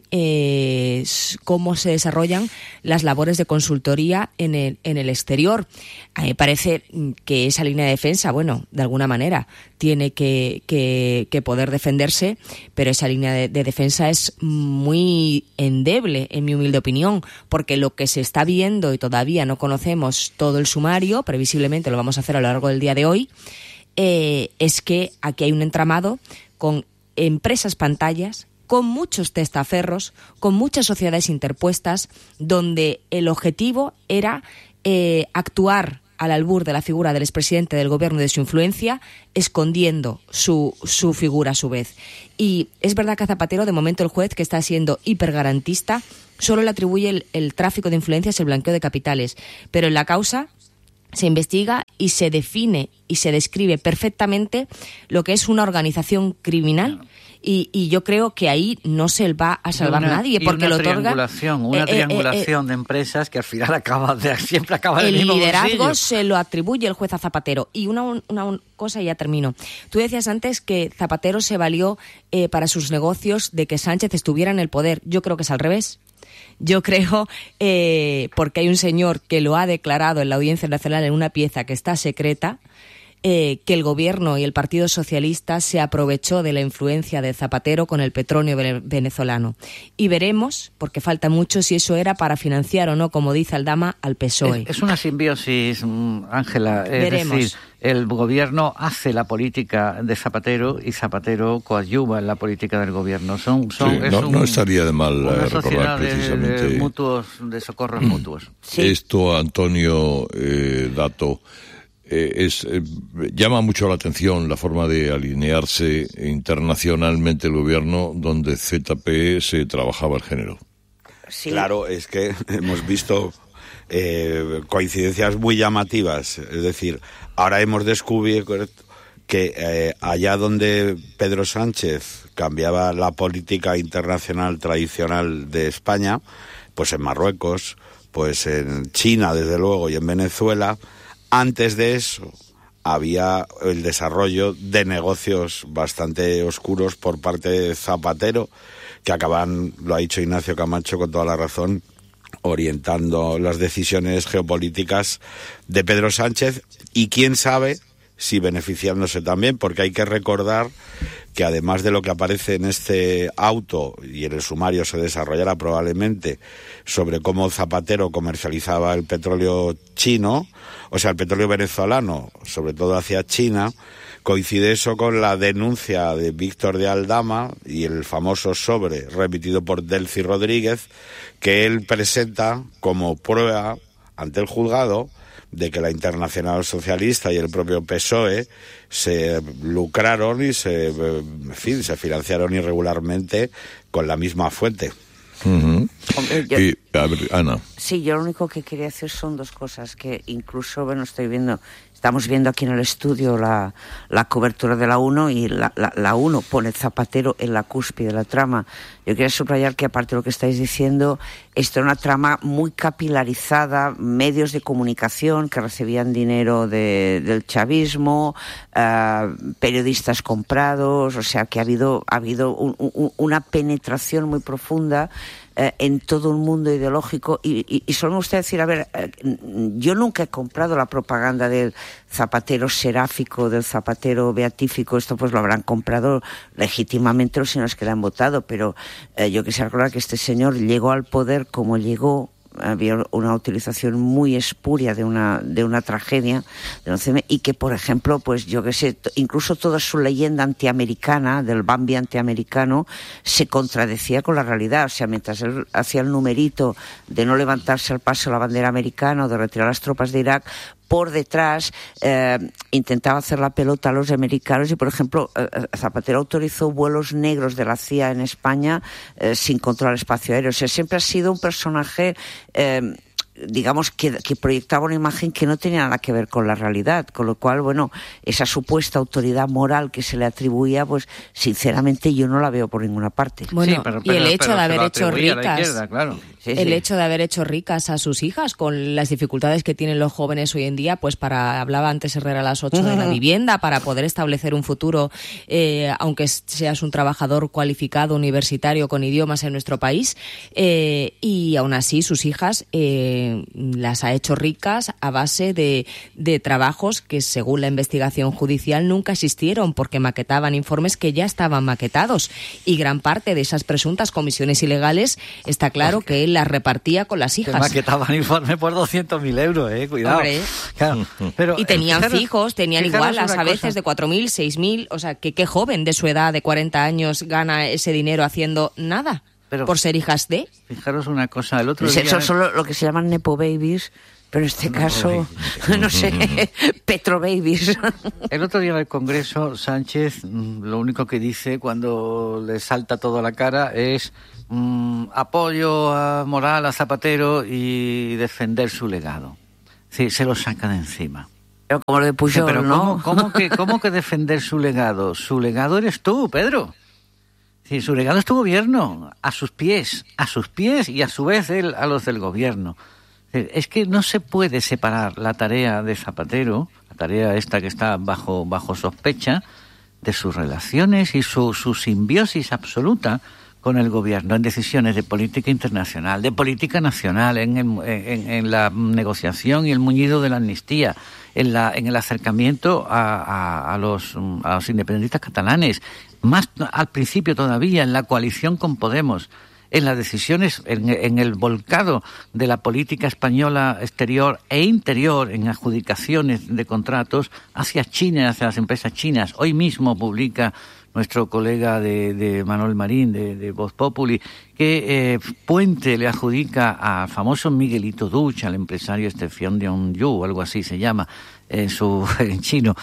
cómo se desarrollan las labores de consultoría en el exterior. A mí me parece que esa línea de defensa, de alguna manera tiene que poder defenderse, pero esa línea de defensa es muy endeble, en mi humilde opinión, porque lo que se está viendo, y todavía no conocemos todo el sumario, previsiblemente lo vamos a hacer a lo largo del día de hoy, es que aquí hay un entramado con empresas pantallas con muchos testaferros, con muchas sociedades interpuestas, donde el objetivo era actuar al albur de la figura del expresidente del gobierno y de su influencia, escondiendo su figura a su vez. Y es verdad que a Zapatero, de momento, el juez, que está siendo hipergarantista, solo le atribuye el tráfico de influencias, el blanqueo de capitales. Pero en la causa se investiga y se define y se describe perfectamente lo que es una organización criminal. Y yo creo que ahí no se va a salvar nadie, porque lo otorga una triangulación de empresas que al final siempre acaba en el mismo liderazgo bolsillo. Se lo atribuye el juez a Zapatero. Y una cosa, y ya termino. Tú decías antes que Zapatero se valió para sus negocios de que Sánchez estuviera en el poder. Yo creo que es al revés. Yo creo, porque hay un señor que lo ha declarado en la Audiencia Nacional en una pieza que está secreta, que el gobierno y el Partido Socialista se aprovechó de la influencia de Zapatero con el petróleo venezolano. Y veremos, porque falta mucho, si eso era para financiar o no, como dice Aldama, al PSOE. Es una simbiosis, Ángela. Es Veremos. decir, el gobierno hace la política de Zapatero y Zapatero coadyuva en la política del gobierno. No estaría de mal una recordar sociedad precisamente de socorros mutuos. Sí. Esto, Antonio Dato, llama mucho la atención la forma de alinearse internacionalmente el gobierno, donde ZP se trabajaba el género. Sí. Claro, es que hemos visto coincidencias muy llamativas. Es decir, ahora hemos descubierto que allá donde Pedro Sánchez cambiaba la política internacional tradicional de España, pues en Marruecos, pues en China, desde luego, y en Venezuela, antes de eso había el desarrollo de negocios bastante oscuros por parte de Zapatero, que acaban, lo ha dicho Ignacio Camacho con toda la razón, orientando las decisiones geopolíticas de Pedro Sánchez, y quién sabe si beneficiándose también, porque hay que recordar que además de lo que aparece en este auto, y en el sumario se desarrollará probablemente, sobre cómo Zapatero comercializaba el petróleo chino, o sea, el petróleo venezolano, sobre todo hacia China, coincide eso con la denuncia de Víctor de Aldama y el famoso sobre remitido por Delcy Rodríguez, que él presenta como prueba ante el juzgado de que la Internacional Socialista y el propio PSOE se lucraron y se financiaron irregularmente con la misma fuente. Uh-huh. Y, a ver, Ana. Sí, yo lo único que quería hacer son dos cosas, que incluso, estamos viendo aquí en el estudio la cobertura de la 1 y la 1 pone Zapatero en la cúspide de la trama. Yo quería subrayar que, aparte de lo que estáis diciendo, esto era una trama muy capilarizada, medios de comunicación que recibían dinero del chavismo, periodistas comprados, o sea que ha habido una penetración muy profunda en todo un mundo ideológico y solo me gustaría decir, a ver, yo nunca he comprado la propaganda del Zapatero seráfico, del Zapatero beatífico. Esto pues lo habrán comprado legítimamente los señores que le han votado, pero yo quisiera recordar que este señor llegó al poder como llegó. Había una utilización muy espuria de una tragedia y que, por ejemplo, pues yo que sé, incluso toda su leyenda antiamericana, del Bambi antiamericano, se contradecía con la realidad. O sea, mientras él hacía el numerito de no levantarse al paso la bandera americana o de retirar las tropas de Irak, por detrás intentaba hacer la pelota a los americanos y, por ejemplo, Zapatero autorizó vuelos negros de la CIA en España sin controlar el espacio aéreo. O sea, siempre ha sido un personaje digamos que proyectaba una imagen que no tenía nada que ver con la realidad, con lo cual, bueno, esa supuesta autoridad moral que se le atribuía, pues sinceramente yo no la veo por ninguna parte. Bueno, sí, y el hecho de haber hecho ricas, izquierda, claro. El hecho de haber hecho ricas a sus hijas con las dificultades que tienen los jóvenes hoy en día, pues hablaba antes Herrera a las 8 de la vivienda, para poder establecer un futuro, aunque seas un trabajador cualificado, universitario, con idiomas en nuestro país, y aún así sus hijas las ha hecho ricas a base de trabajos que, según la investigación judicial, nunca existieron, porque maquetaban informes que ya estaban maquetados, y gran parte de esas presuntas comisiones ilegales está claro que él las repartía con las hijas. Además que estaban informes por 200.000 euros, cuidado. Hombre. Claro, pero, y tenían fijaros, fijos, tenían igualas a veces de 4.000, 6.000, o sea, que qué joven de su edad, de 40 años, gana ese dinero haciendo nada por ser hijas de... Fijaros una cosa, el otro día... Eso son lo que se llaman nepo babies, pero en este caso, no sé, Petro babies. El otro día en el Congreso, Sánchez lo único que dice cuando le salta todo a la cara es apoyo moral a Zapatero y defender su legado. Sí, se lo saca de encima. Pero como lo de Pujol, pero ¿no? ¿cómo que defender su legado? Su legado eres tú, Pedro. Sí, su legado es tu gobierno, a sus pies y a su vez él a los del gobierno. Es que no se puede separar la tarea de Zapatero, la tarea esta que está bajo sospecha, de sus relaciones y su simbiosis absoluta con el gobierno en decisiones de política internacional, de política nacional, en la negociación y el muñido de la amnistía, en el acercamiento a los independentistas catalanes, más al principio todavía en la coalición con Podemos, en las decisiones, en el volcado de la política española exterior e interior, en adjudicaciones de contratos hacia China, hacia las empresas chinas. Hoy mismo publica nuestro colega de Manuel Marín, de Voz Populi, que Puente le adjudica al famoso Miguelito Duch, al empresario Fion Dion-yu, o algo así se llama en chino,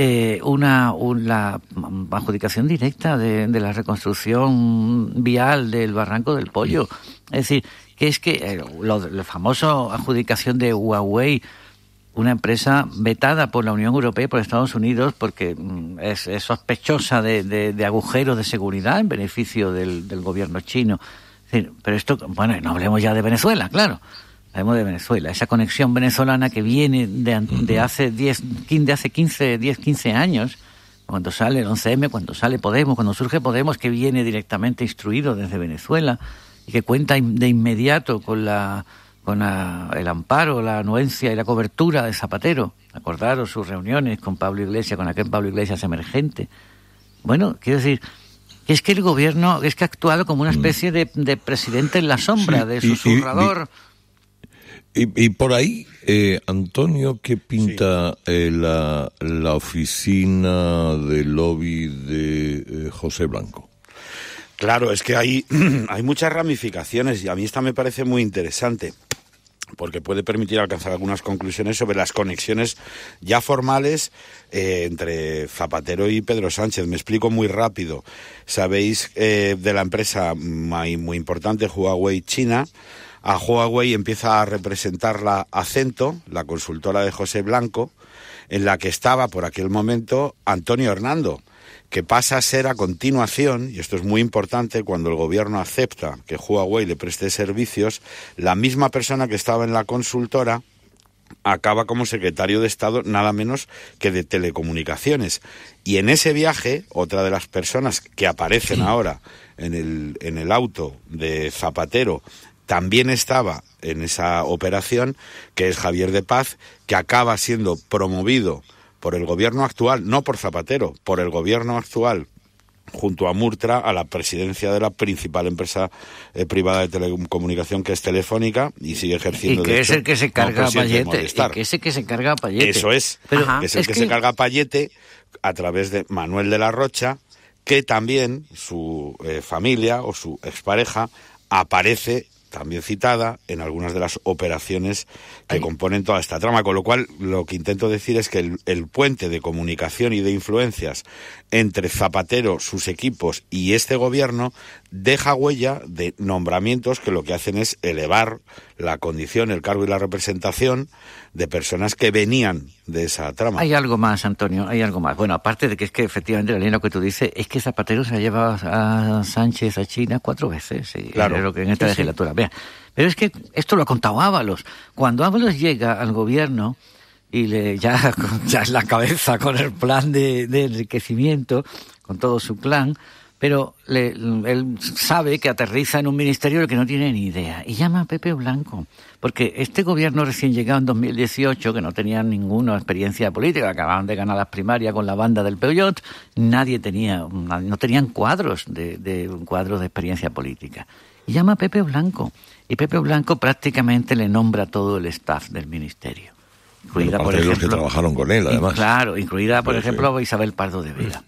la adjudicación directa de la reconstrucción vial del Barranco del Pollo. Es decir, que es que la famosa adjudicación de Huawei, una empresa vetada por la Unión Europea y por Estados Unidos porque es sospechosa de agujeros de seguridad en beneficio del gobierno chino. Es decir, pero esto, bueno, no hablemos ya de Venezuela, claro. Hablemos de Venezuela, esa conexión venezolana que viene de hace 15 años, cuando sale el 11M, cuando sale Podemos, cuando surge Podemos, que viene directamente instruido desde Venezuela y que cuenta de inmediato con el amparo, la anuencia y la cobertura de Zapatero. Acordaros sus reuniones con Pablo Iglesias, con aquel Pablo Iglesias emergente. Bueno, quiero decir, que es que el gobierno es que ha actuado como una especie de presidente en la sombra, de susurrador. Y por ahí, Antonio, ¿qué pinta la oficina de lobby de José Blanco? Claro, es que hay muchas ramificaciones y a mí esta me parece muy interesante porque puede permitir alcanzar algunas conclusiones sobre las conexiones ya formales entre Zapatero y Pedro Sánchez. Me explico muy rápido. Sabéis de la empresa muy importante Huawei China. A Huawei empieza a representarla Acento, la consultora de José Blanco, en la que estaba por aquel momento Antonio Hernando, que pasa a ser a continuación, y esto es muy importante, cuando el gobierno acepta que Huawei le preste servicios, la misma persona que estaba en la consultora acaba como secretario de Estado nada menos que de Telecomunicaciones. Y en ese viaje, otra de las personas que aparecen ahora en el auto de Zapatero también estaba en esa operación, que es Javier de Paz, que acaba siendo promovido por el gobierno actual, no por Zapatero, por el gobierno actual, junto a Murtra, a la presidencia de la principal empresa privada de telecomunicación, que es Telefónica, y sigue ejerciendo... Y que es el que se carga a Payete. Eso es, es el que se carga a Payete a través de Manuel de la Rocha, que también su familia o su expareja aparece también citada en algunas de las operaciones que componen toda esta trama, con lo cual lo que intento decir es que el puente de comunicación y de influencias entre Zapatero, sus equipos y este gobierno deja huella de nombramientos que lo que hacen es elevar la condición, el cargo y la representación de personas que venían de esa trama. Hay algo más, Antonio, hay algo más. Bueno, aparte de que es que efectivamente la línea lo que tú dices es que Zapatero se ha llevado a Sánchez a China 4 veces, sí, claro, lo que en esta legislatura. Vea, pero es que esto lo ha contado Ábalos. Cuando Ábalos llega al gobierno y ya en la cabeza con el plan de enriquecimiento, con todo su clan, pero él sabe que aterriza en un ministerio del que no tiene ni idea y llama a Pepe Blanco, porque este gobierno recién llegado en 2018, que no tenía ninguna experiencia política, acababan de ganar las primarias con la banda del Peugeot, no tenían cuadros de experiencia política. y llama a Pepe Blanco. Y Pepe Blanco prácticamente le nombra todo el staff del ministerio. Incluida, por ejemplo, los que trabajaron con él, además. Claro, incluida, por ejemplo, Isabel Pardo de Vera.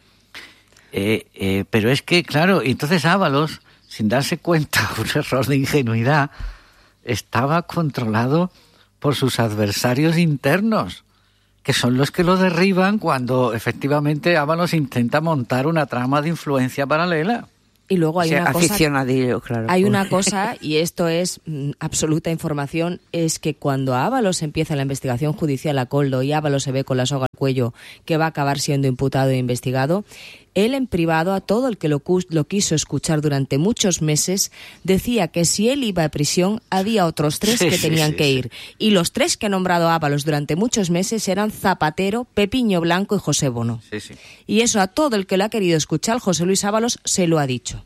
Pero es que, claro, entonces Ábalos, sin darse cuenta, un error de ingenuidad, estaba controlado por sus adversarios internos, que son los que lo derriban cuando efectivamente Ábalos intenta montar una trama de influencia paralela. Y luego hay una cosa, aficionadillo, claro. Hay una cosa, y esto es absoluta información, es que cuando a Ábalos empieza la investigación judicial a Coldo y Ábalos se ve con la soga al cuello que va a acabar siendo imputado e investigado, él en privado, a todo el que lo quiso escuchar durante muchos meses, decía que si él iba a prisión había otros 3 que tenían que ir. Y los 3 que ha nombrado Ábalos durante muchos meses eran Zapatero, Pepiño Blanco y José Bono. Y eso a todo el que lo ha querido escuchar, José Luis Ábalos se lo ha dicho.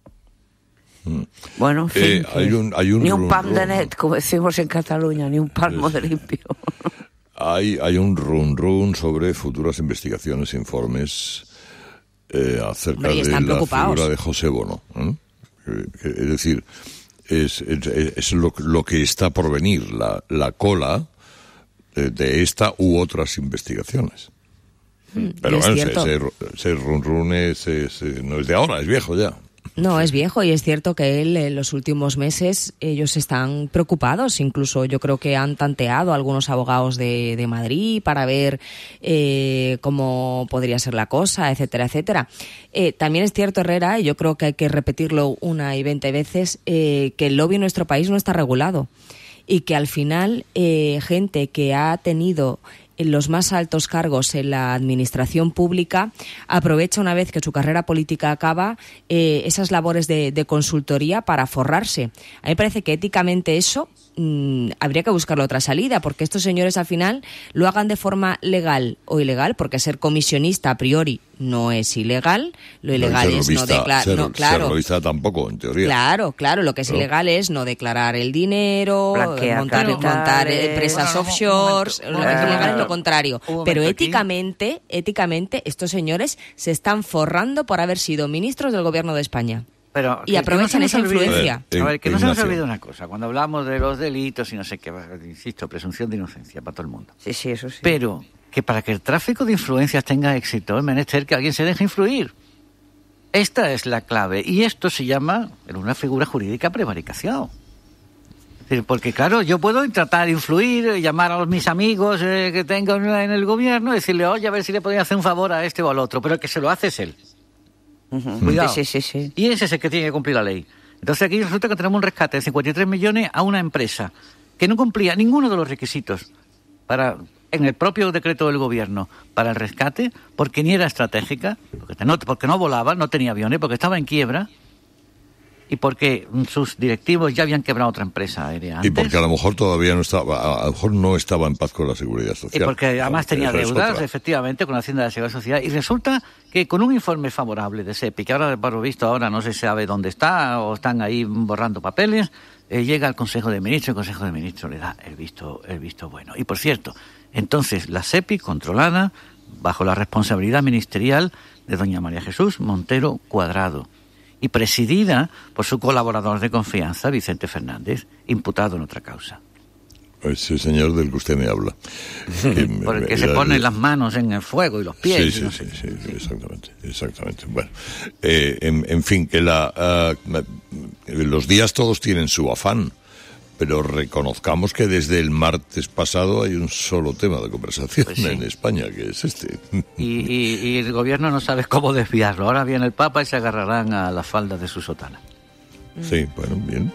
Bueno, en fin, hay un ni un pam de net, como decimos en Cataluña, ni un palmo de limpio. Hay un run sobre futuras investigaciones, informes acerca de la figura de José Bono. Es decir, es lo que está por venir, la cola de esta u otras investigaciones. Pero bueno, ese run no es de ahora, es viejo ya. No, es viejo y es cierto que él en los últimos meses ellos están preocupados, incluso yo creo que han tanteado a algunos abogados de Madrid para ver cómo podría ser la cosa, etcétera, etcétera. También es cierto, Herrera, y yo creo que hay que repetirlo una y 20 veces, que el lobby en nuestro país no está regulado y que al final gente que ha tenido en los más altos cargos en la administración pública aprovecha, una vez que su carrera política acaba, esas labores de consultoría para forrarse. A mí me parece que éticamente eso habría que buscarle otra salida, porque estos señores al final lo hagan de forma legal o ilegal, porque ser comisionista a priori no es ilegal, lo ilegal es no declarar, no, claro, ser lobista tampoco, en teoría. Claro, lo que es ilegal es no declarar el dinero, montar empresas offshores, lo que es ilegal es lo contrario. Pero éticamente estos señores se están forrando por haber sido ministros del gobierno de España. Pero y aprovechan esa influencia. A ver, que no se nos olvide una cosa. Cuando hablamos de los delitos y no sé qué, insisto, presunción de inocencia para todo el mundo. Sí, eso sí. Pero que para que el tráfico de influencias tenga éxito es menester que alguien se deje influir. Esta es la clave. Y esto se llama, en una figura jurídica, prevaricación. Es decir, porque claro, yo puedo tratar de influir, llamar a mis amigos que tengo en el gobierno y decirle, oye, a ver si le podría hacer un favor a este o al otro. Pero el que se lo hace es él. Cuidado. Sí. Y ese es el que tiene que cumplir la ley. Entonces aquí resulta que tenemos un rescate de 53 millones a una empresa que no cumplía ninguno de los requisitos en el propio decreto del gobierno para el rescate, porque ni era estratégica, porque no volaba, no tenía aviones, porque estaba en quiebra y porque sus directivos ya habían quebrado otra empresa aérea antes. Y porque a lo mejor todavía no estaba en paz con la seguridad social. Y porque además tenía deudas, efectivamente, con la Hacienda de la Seguridad Social. Y resulta que con un informe favorable de SEPI, que ahora, por lo visto, ahora no se sabe dónde está, o están ahí borrando papeles, llega al Consejo de Ministros, y el Consejo de Ministros le da el visto bueno. Y por cierto, entonces la SEPI, controlada bajo la responsabilidad ministerial de doña María Jesús Montero Cuadrado, y presidida por su colaborador de confianza, Vicente Fernández, imputado en otra causa. Ese señor del que usted me habla. Por el que se pone las manos en el fuego y los pies. Sí, exactamente. Bueno, en fin, que los días todos tienen su afán, pero reconozcamos que desde el martes pasado hay un solo tema de conversación en España, que es este. Y el gobierno no sabe cómo desviarlo. Ahora viene el Papa y se agarrarán a las faldas de su sotana. Sí, bueno, bien.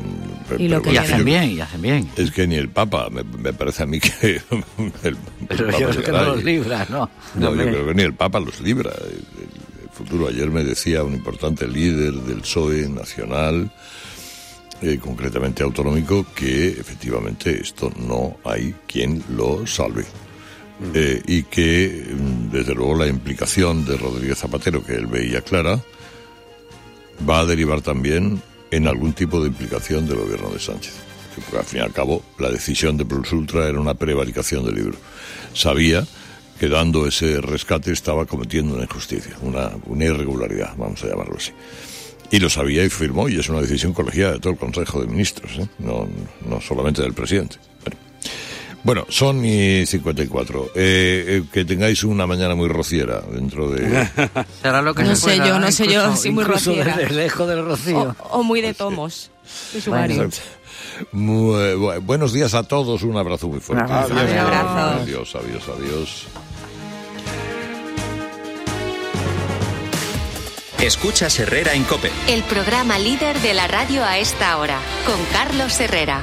Y hacen bien. Es que ni el Papa, me parece a mí que... Pero yo creo que no los libra, ¿no? No, yo creo que ni el Papa los libra. El futuro, ayer me decía un importante líder del PSOE nacional, concretamente autonómico, que efectivamente esto no hay quien lo salve. Y que, desde luego, la implicación de Rodríguez Zapatero, que él veía clara, va a derivar también en algún tipo de implicación del gobierno de Sánchez. Porque al fin y al cabo, la decisión de Plus Ultra era una prevaricación del libro. Sabía que dando ese rescate estaba cometiendo una injusticia, una irregularidad, vamos a llamarlo así. Y lo sabía y firmó, y es una decisión colegiada de todo el Consejo de Ministros, ¿eh? No solamente del presidente. Bueno, son y 54. Que tengáis una mañana muy rociera dentro de... Será lo que no se sé pueda, yo, no sé yo, sí muy rociera. De lejos del rocío. O muy de tomos. De sumario. Buenos días a todos, un abrazo muy fuerte. Adiós. Adiós. Escuchas Herrera en COPE. El programa líder de la radio a esta hora, con Carlos Herrera.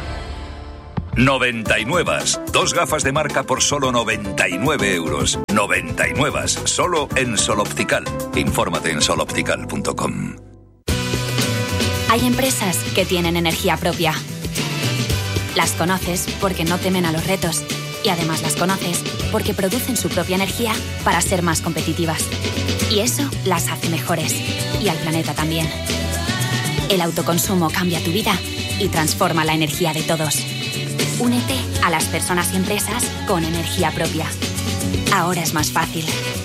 99. 2 gafas de marca por solo 99 euros. 99. Solo en Sol Optical. Infórmate en soloptical.com. Hay empresas que tienen energía propia. Las conoces porque no temen a los retos. Y además las conoces porque producen su propia energía para ser más competitivas. Y eso las hace mejores. Y al planeta también. El autoconsumo cambia tu vida y transforma la energía de todos. Únete a las personas y empresas con energía propia. Ahora es más fácil.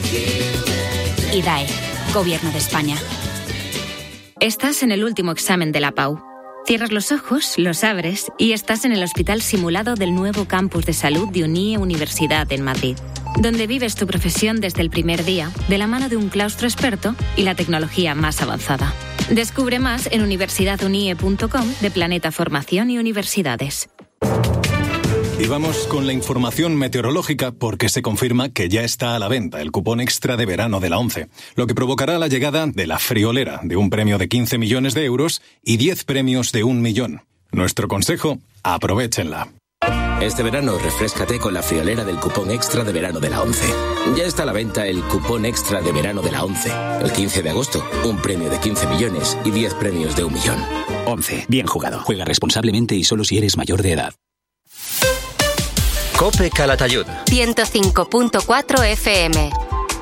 IDAE, Gobierno de España. Estás en el último examen de la PAU. Cierras los ojos, los abres y estás en el hospital simulado del nuevo campus de salud de UNIE Universidad en Madrid, donde vives tu profesión desde el primer día, de la mano de un claustro experto y la tecnología más avanzada. Descubre más en universidadunie.com de Planeta Formación y Universidades. Y vamos con la información meteorológica porque se confirma que ya está a la venta el cupón extra de verano de la ONCE, lo que provocará la llegada de la friolera de un premio de 15 millones de euros y 10 premios de 1 millón. Nuestro consejo, aprovéchenla. Este verano refréscate con la friolera del cupón extra de verano de la ONCE. Ya está a la venta el cupón extra de verano de la ONCE. El 15 de agosto, un premio de 15 millones y 10 premios de 1 millón. ONCE, bien jugado. Juega responsablemente y solo si eres mayor de edad. COPE Calatayud. 105.4 FM.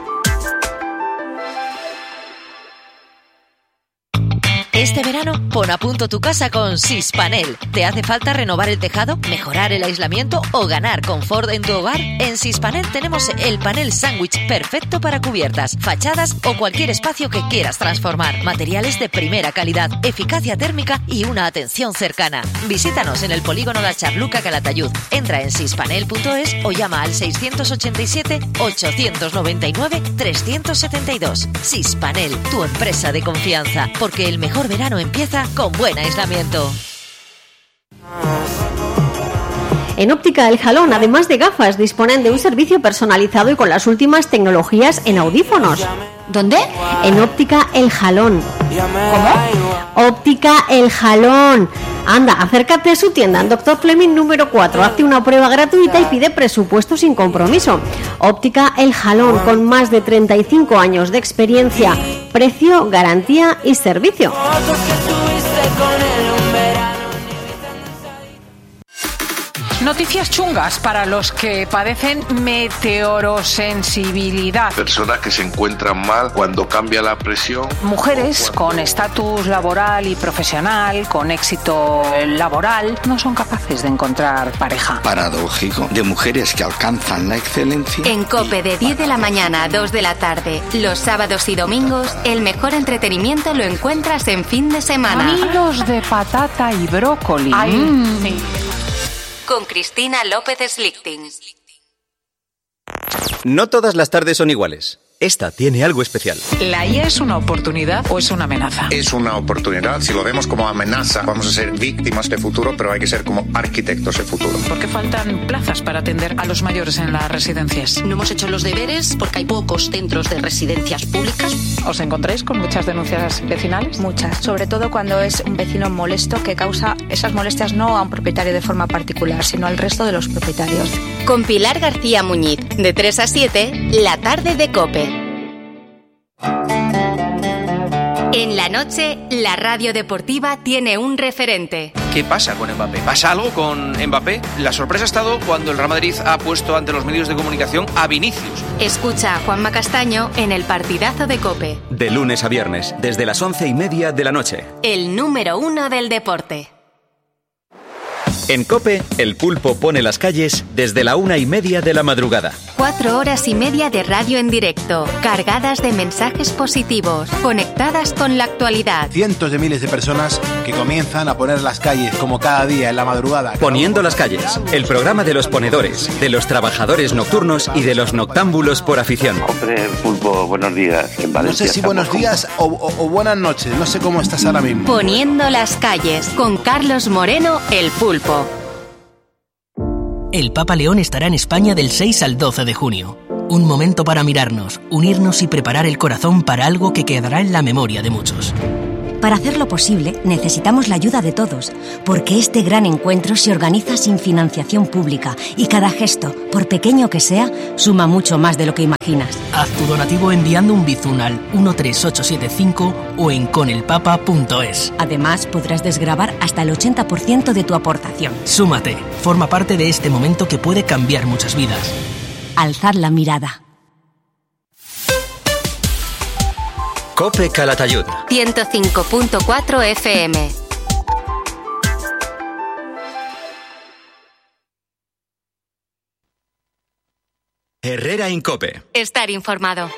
Este verano, pon a punto tu casa con Sispanel. ¿Te hace falta renovar el tejado, mejorar el aislamiento o ganar confort en tu hogar? En Sispanel tenemos el panel sándwich perfecto para cubiertas, fachadas o cualquier espacio que quieras transformar. Materiales de primera calidad, eficacia térmica y una atención cercana. Visítanos en el polígono de Charluca, Calatayud. Entra en sispanel.es o llama al 687-899-372. Sispanel, tu empresa de confianza, porque el mejor verano empieza con buen aislamiento. En Óptica El Jalón, además de gafas, disponen de un servicio personalizado y con las últimas tecnologías en audífonos. ¿Dónde? En Óptica El Jalón. ¿Cómo? Óptica El Jalón. Anda, acércate a su tienda en Dr. Fleming número 4. Hazte una prueba gratuita y pide presupuesto sin compromiso. Óptica El Jalón, con más de 35 años de experiencia. Precio, garantía y servicio. Noticias chungas para los que padecen meteorosensibilidad. Personas que se encuentran mal cuando cambia la presión. Mujeres con estatus laboral y profesional, con éxito laboral, no son capaces de encontrar pareja. Paradójico, de mujeres que alcanzan la excelencia. En COPE de 10 de la mañana a 2 de la tarde, los sábados y domingos, el mejor entretenimiento lo encuentras en fin de semana. Nidos de patata y brócoli. Sí. Con Cristina López Slichting. No todas las tardes son iguales. Esta tiene algo especial. ¿La IA es una oportunidad o es una amenaza? Es una oportunidad. Si lo vemos como amenaza, vamos a ser víctimas de futuro, pero hay que ser como arquitectos de futuro. ¿Por qué faltan plazas para atender a los mayores en las residencias? No hemos hecho los deberes porque hay pocos centros de residencias públicas. ¿Os encontráis con muchas denuncias vecinales? Muchas, sobre todo cuando es un vecino molesto que causa esas molestias no a un propietario de forma particular, sino al resto de los propietarios. Con Pilar García Muñiz, de 3 a 7, la tarde de COPE. En la noche, la radio deportiva tiene un referente. ¿Qué pasa con Mbappé? ¿Pasa algo con Mbappé? La sorpresa ha estado cuando el Real Madrid ha puesto ante los medios de comunicación a Vinicius. Escucha a Juanma Castaño en el partidazo de COPE. De lunes a viernes, desde las 11:30 de la noche. El número 1 del deporte. En COPE, El Pulpo pone las calles desde la 1:30 de la madrugada. 4 horas y media de radio en directo, cargadas de mensajes positivos, conectadas con la actualidad. Cientos de miles de personas que comienzan a poner las calles como cada día en la madrugada. Poniendo las calles, el programa de los ponedores, de los trabajadores nocturnos y de los noctámbulos por afición. Hombre, Pulpo, buenos días. En Valencia, no sé si buenos días o buenas noches, no sé cómo estás ahora mismo. Poniendo las calles, con Carlos Moreno, El Pulpo. El Papa León estará en España del 6 al 12 de junio. Un momento para mirarnos, unirnos y preparar el corazón para algo que quedará en la memoria de muchos. Para hacerlo posible, necesitamos la ayuda de todos, porque este gran encuentro se organiza sin financiación pública y cada gesto, por pequeño que sea, suma mucho más de lo que imaginas. Haz tu donativo enviando un bizun al 13875 o en conelpapa.es. Además, podrás desgravar hasta el 80% de tu aportación. Súmate, forma parte de este momento que puede cambiar muchas vidas. Alzad la mirada. COPE Calatayud 105.4 FM. Herrera Incope. Estar informado.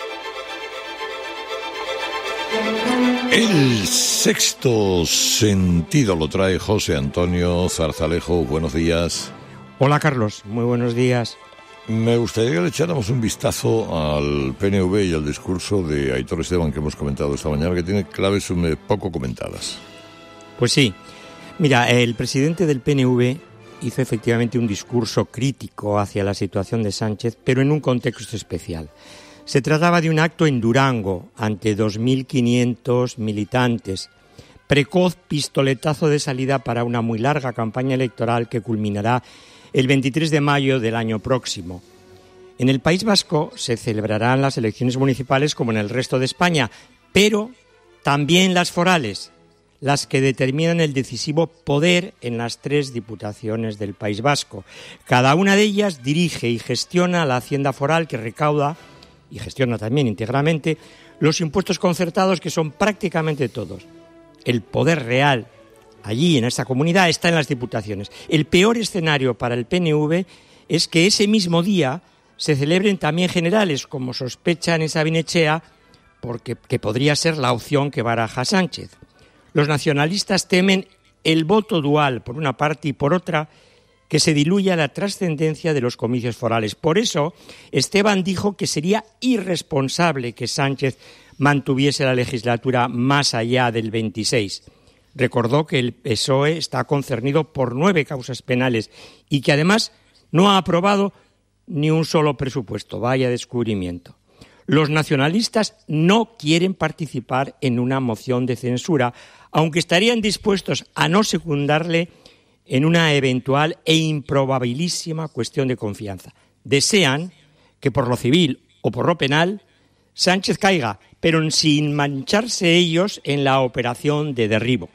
El sexto sentido lo trae José Antonio Zarzalejo. Buenos días. Hola Carlos, muy buenos días. Me gustaría que le echáramos un vistazo al PNV y al discurso de Aitor Esteban que hemos comentado esta mañana, que tiene claves poco comentadas. Pues sí. Mira, el presidente del PNV hizo efectivamente un discurso crítico hacia la situación de Sánchez, pero en un contexto especial. Se trataba de un acto en Durango ante 2.500 militantes. Precoz pistoletazo de salida para una muy larga campaña electoral que culminará el 23 de mayo del año próximo. En el País Vasco se celebrarán las elecciones municipales como en el resto de España, pero también las forales, las que determinan el decisivo poder en las 3 diputaciones del País Vasco. Cada una de ellas dirige y gestiona la hacienda foral que recauda y gestiona también íntegramente los impuestos concertados, que son prácticamente todos. El poder real allí, en esta comunidad, está en las diputaciones. El peor escenario para el PNV es que ese mismo día se celebren también generales, como sospechan en Sabinechea, que podría ser la opción que baraja Sánchez. Los nacionalistas temen el voto dual, por una parte, y por otra, que se diluya la trascendencia de los comicios forales. Por eso, Esteban dijo que sería irresponsable que Sánchez mantuviese la legislatura más allá del 26. Recordó que el PSOE está concernido por 9 causas penales y que además no ha aprobado ni un solo presupuesto. Vaya descubrimiento. Los nacionalistas no quieren participar en una moción de censura, aunque estarían dispuestos a no secundarle en una eventual e improbabilísima cuestión de confianza. Desean que por lo civil o por lo penal Sánchez caiga, pero sin mancharse ellos en la operación de derribo.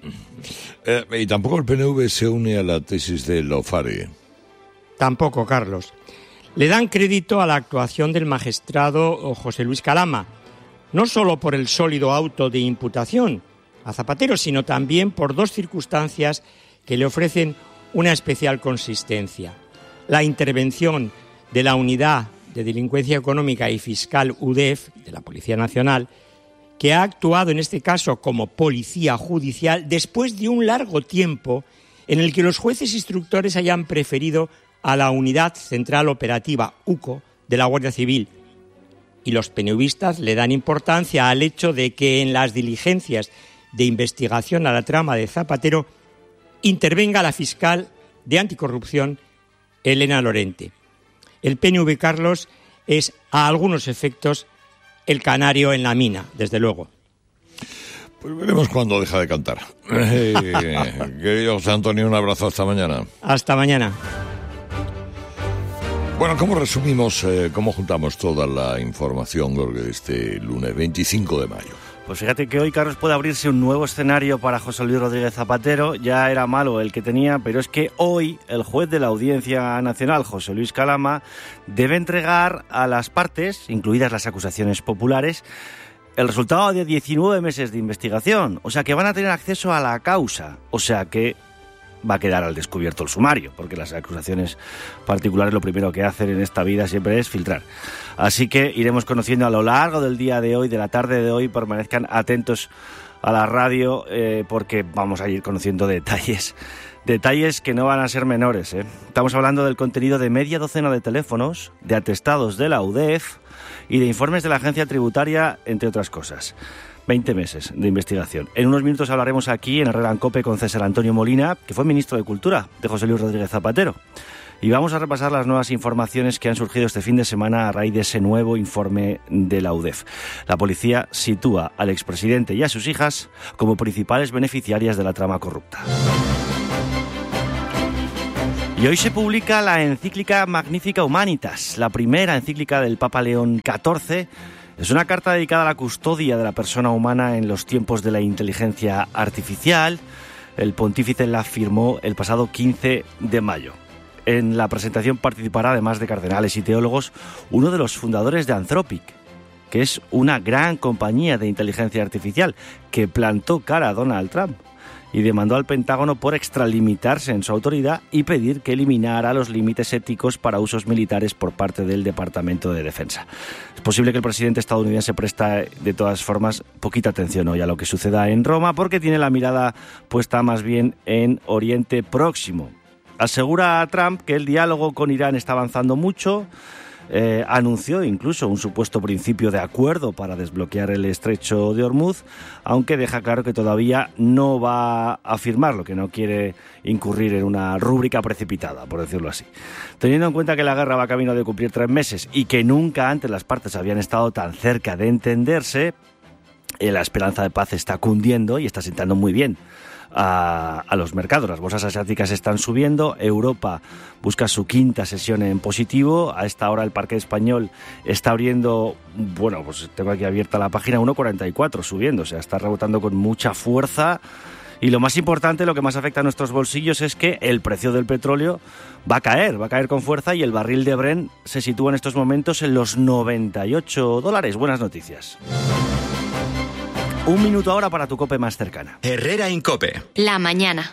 Y tampoco el PNV se une a la tesis de Lofare. Tampoco, Carlos. Le dan crédito a la actuación del magistrado José Luis Calama, no solo por el sólido auto de imputación a Zapatero, sino también por 2 circunstancias que le ofrecen una especial consistencia. La intervención de la Unidad de Delincuencia Económica y Fiscal UDEF, de la Policía Nacional, que ha actuado en este caso como policía judicial después de un largo tiempo en el que los jueces instructores hayan preferido a la Unidad Central Operativa, UCO, de la Guardia Civil. Y los PNVistas le dan importancia al hecho de que en las diligencias de investigación a la trama de Zapatero intervenga la fiscal de anticorrupción, Elena Lorente. El PNV, Carlos, es a algunos efectos el canario en la mina, desde luego. Pues veremos cuándo deja de cantar. Querido José Antonio, un abrazo hasta mañana. Hasta mañana. Bueno, ¿cómo resumimos, cómo juntamos toda la información de este lunes 25 de mayo? Pues fíjate que hoy, Carlos, puede abrirse un nuevo escenario para José Luis Rodríguez Zapatero. Ya era malo el que tenía, pero es que hoy el juez de la Audiencia Nacional, José Luis Calama, debe entregar a las partes, incluidas las acusaciones populares, el resultado de 19 meses de investigación. O sea, que van a tener acceso a la causa. O sea, que va a quedar al descubierto el sumario, porque las acusaciones particulares lo primero que hacen en esta vida siempre es filtrar. Así que iremos conociendo a lo largo del día de hoy, de la tarde de hoy. Permanezcan atentos a la radio porque vamos a ir conociendo detalles que no van a ser menores. Estamos hablando del contenido de media docena de teléfonos, de atestados de la UDEF y de informes de la agencia tributaria, entre otras cosas. 20 meses de investigación. En unos minutos hablaremos aquí en Herrera en COPE con César Antonio Molina, que fue ministro de Cultura de José Luis Rodríguez Zapatero. Y vamos a repasar las nuevas informaciones que han surgido este fin de semana a raíz de ese nuevo informe de la UDEF. La policía sitúa al expresidente y a sus hijas como principales beneficiarias de la trama corrupta. Y hoy se publica la encíclica Magnifica Humanitas, la primera encíclica del Papa León XIV. Es una carta dedicada a la custodia de la persona humana en los tiempos de la inteligencia artificial. El pontífice la firmó el pasado 15 de mayo. En la presentación participará, además de cardenales y teólogos, uno de los fundadores de Anthropic, que es una gran compañía de inteligencia artificial que plantó cara a Donald Trump y demandó al Pentágono por extralimitarse en su autoridad y pedir que eliminara los límites éticos para usos militares por parte del Departamento de Defensa. Es posible que el presidente estadounidense presta, de todas formas, poquita atención hoy a lo que suceda en Roma, porque tiene la mirada puesta más bien en Oriente Próximo. Asegura a Trump que el diálogo con Irán está avanzando mucho. Anunció incluso un supuesto principio de acuerdo para desbloquear el estrecho de Hormuz, aunque deja claro que todavía no va a firmarlo, que no quiere incurrir en una rúbrica precipitada, por decirlo así. Teniendo en cuenta que la guerra va camino de cumplir 3 meses y que nunca antes las partes habían estado tan cerca de entenderse, la esperanza de paz está cundiendo y está sentando muy bien a los mercados. Las bolsas asiáticas están subiendo, Europa busca su quinta sesión en positivo. A esta hora el parquet español está abriendo, bueno, pues tengo aquí abierta la página, 1,44 subiendo, o sea, está rebotando con mucha fuerza. Y lo más importante, lo que más afecta a nuestros bolsillos es que el precio del petróleo va a caer con fuerza y el barril de Brent se sitúa en estos momentos en los $98. Buenas noticias. Un minuto ahora para tu COPE más cercana. Herrera en COPE. La mañana.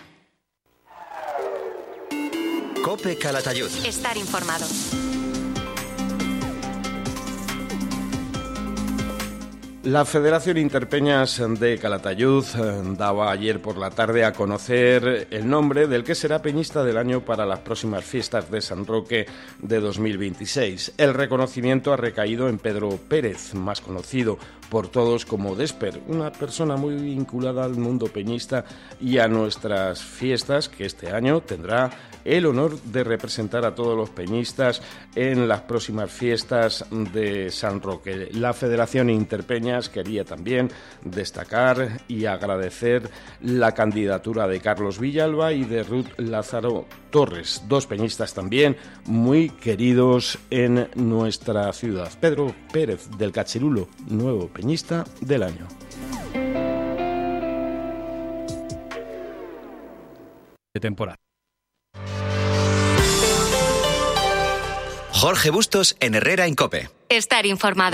COPE Calatayud. Estar informado. La Federación Interpeñas de Calatayud daba ayer por la tarde a conocer el nombre del que será peñista del año para las próximas fiestas de San Roque de 2026. El reconocimiento ha recaído en Pedro Pérez, más conocido por todos como Desper, una persona muy vinculada al mundo peñista y a nuestras fiestas, que este año tendrá el honor de representar a todos los peñistas en las próximas fiestas de San Roque. La Federación Interpeñas quería también destacar y agradecer la candidatura de Carlos Villalba y de Ruth Lázaro Torres, 2 peñistas también muy queridos en nuestra ciudad. Pedro Pérez del Cachirulo, nuevo peñista del año. De temporada. Jorge Bustos en Herrera en COPE. Estar informado.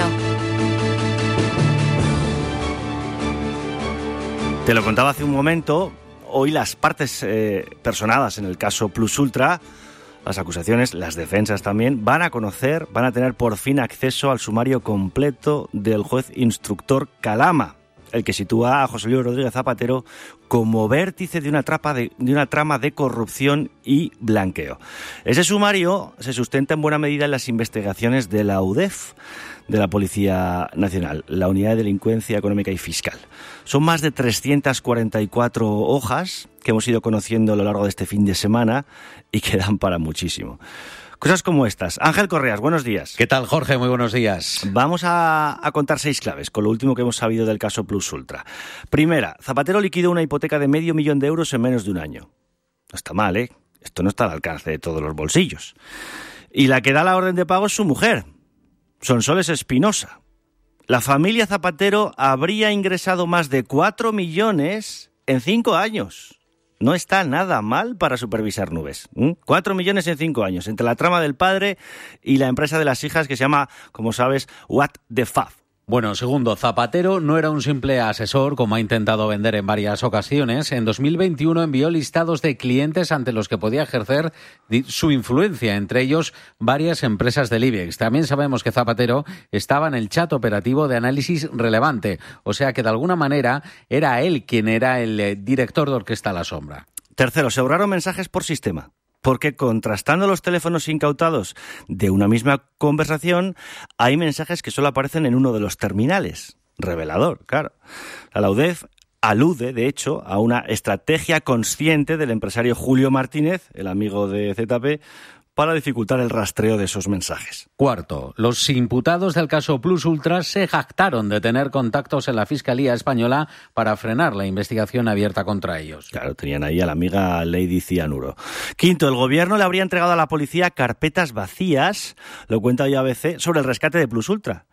Te lo contaba hace un momento, hoy las partes personadas en el caso Plus Ultra, las acusaciones, las defensas también, van a tener por fin acceso al sumario completo del juez instructor Calama, el que sitúa a José Luis Rodríguez Zapatero como vértice de una trama de corrupción y blanqueo. Ese sumario se sustenta en buena medida en las investigaciones de la UDEF, de la Policía Nacional, la Unidad de Delincuencia Económica y Fiscal. Son más de 344 hojas que hemos ido conociendo a lo largo de este fin de semana y que dan para muchísimo. Cosas como estas. Ángel Correas, buenos días. ¿Qué tal, Jorge? Muy buenos días. Vamos a contar 6 claves con lo último que hemos sabido del caso Plus Ultra. Primera, Zapatero liquidó una hipoteca de $500,000 en menos de un año. No está mal, ¿eh? Esto no está al alcance de todos los bolsillos. Y la que da la orden de pago es su mujer, Sonsoles Espinosa. La familia Zapatero habría ingresado más de 4 millones en 5 años. No está nada mal para supervisar nubes. 4 millones en 5 años, entre la trama del padre y la empresa de las hijas que se llama, como sabes, What the Fuck. Bueno, segundo, Zapatero no era un simple asesor, como ha intentado vender en varias ocasiones. En 2021 envió listados de clientes ante los que podía ejercer su influencia, entre ellos varias empresas del IBEX. También sabemos que Zapatero estaba en el chat operativo de análisis relevante, o sea que de alguna manera era él quien era el director de Orquesta a la Sombra. Tercero, se borraron mensajes por sistema, porque contrastando los teléfonos incautados de una misma conversación, hay mensajes que solo aparecen en uno de los terminales. Revelador, claro. La UDEF alude, de hecho, a una estrategia consciente del empresario Julio Martínez, el amigo de ZP, para dificultar el rastreo de esos mensajes. Cuarto, los imputados del caso Plus Ultra se jactaron de tener contactos en la Fiscalía Española para frenar la investigación abierta contra ellos. Claro, tenían ahí a la amiga Lady Cianuro. Quinto, el gobierno le habría entregado a la policía carpetas vacías, lo cuenta hoy ABC, sobre el rescate de Plus Ultra.